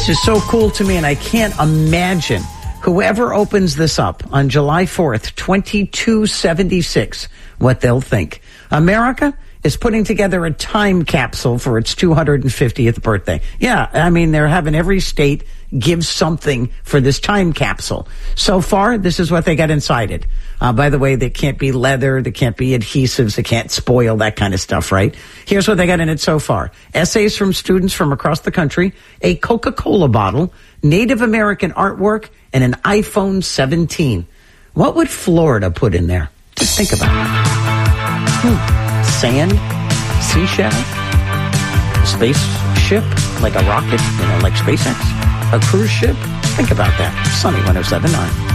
This is so cool to me, and I can't imagine whoever opens this up on July 4th, 2276, what they'll think. America is putting together a time capsule for its 250th birthday. Yeah, I mean, they're having every state give something for this time capsule. So far, this is what they got inside it. By the way, there can't be leather, there can't be adhesives, they can't spoil, that kind of stuff, right? Here's what they got in it so far. Essays from students from across the country, a Coca-Cola bottle, Native American artwork, and an iPhone 17. What would Florida put in there? Just think about it. Sand, seashell, spaceship, like a rocket, like SpaceX, a cruise ship. Think about that. Sunny 107.9.